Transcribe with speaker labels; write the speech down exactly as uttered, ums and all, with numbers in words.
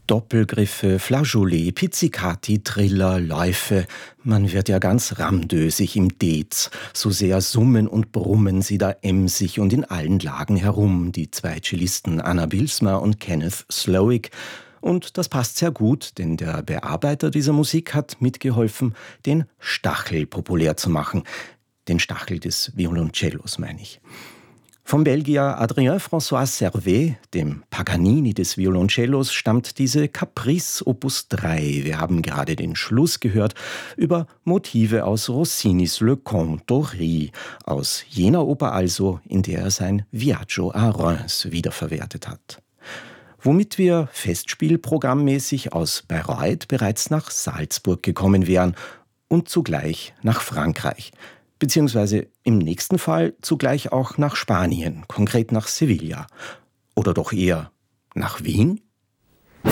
Speaker 1: Doppelgriffe, Flageolet, Pizzicati, Triller, Läufe. Man wird ja ganz ramdösig im Dez. So sehr summen und brummen sie da emsig und in allen Lagen herum, die zwei Cellisten Anna Bilsma und Kenneth Slowik. Und das passt sehr gut, denn der Bearbeiter dieser Musik hat mitgeholfen, den Stachel populär zu machen. Den Stachel des Violoncellos, meine ich. Vom Belgier Adrien François Servet, dem Paganini des Violoncellos, stammt diese Caprice Opus drei. Wir haben gerade den Schluss gehört über Motive aus Rossinis Le Conte d'Aury, aus jener Oper also, in der er sein Viaggio a Reims wiederverwertet hat. Womit wir festspielprogrammmäßig aus Bayreuth bereits nach Salzburg gekommen wären und zugleich nach Frankreich. Beziehungsweise im nächsten Fall zugleich auch nach Spanien, konkret nach Sevilla. Oder doch eher nach Wien?